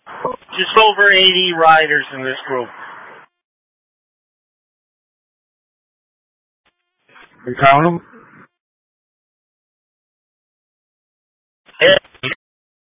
Just over 80 riders in this group. You count them? Yeah.